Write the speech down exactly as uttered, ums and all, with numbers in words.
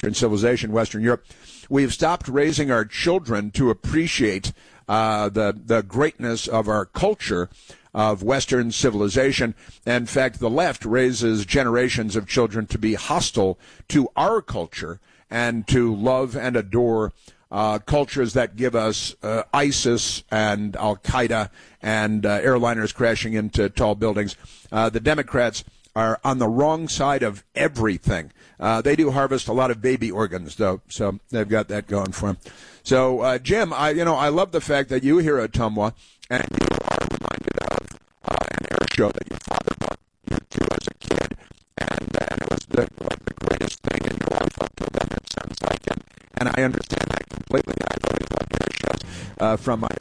Western civilization, Western Europe. We've stopped raising our children to appreciate uh, the the greatness of our culture, of Western civilization. In fact, the left raises generations of children to be hostile to our culture and to love and adore uh, cultures that give us uh, ISIS and Al-Qaeda and uh, airliners crashing into tall buildings. Uh, the Democrats are on the wrong side of everything. Uh, they do harvest a lot of baby organs, though, so they've got that going for them. So, uh, Jim, I you know I love the fact that you here at Ottumwa, and you are reminded of uh, an air show that your father bought you to as a kid, and, uh, and it was the, like the greatest thing in your life up till then, it sounds like, and, and I understand that completely. I've always loved air shows uh, from my